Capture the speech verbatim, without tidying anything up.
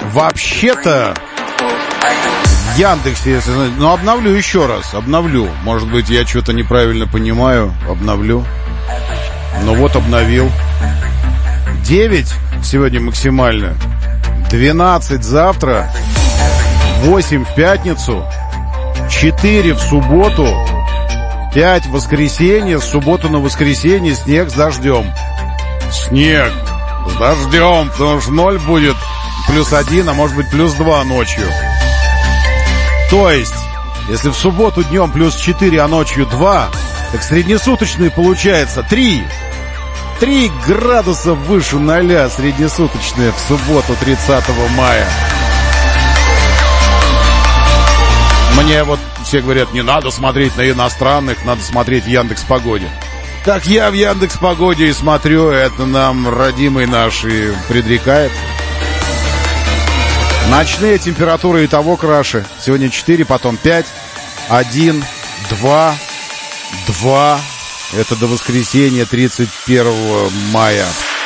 Вообще-то в Яндексе, если знаете, ну обновлю еще раз, обновлю. Может быть, я что-то неправильно понимаю, обновлю. Ну вот обновил. девять сегодня максимально, двенадцать завтра, восемь в пятницу, четыре в субботу, пять в воскресенье, с субботу на воскресенье снег с дождем. Снег с дождем, потому что ноль будет, плюс один, а может быть плюс два ночью. То есть, если в субботу днем плюс четыре, а ночью два, так среднесуточный получается три. три градуса выше ноля среднесуточные в субботу тридцатого мая. Мне вот все говорят, не надо смотреть на иностранных, надо смотреть в Яндекс.Погоде. Так я в Яндекс.Погоде и смотрю, это нам родимый наш и предрекает. Ночные температуры и того краше. Сегодня четыре, потом пять, один, два, два. Это до воскресенья тридцать первого мая.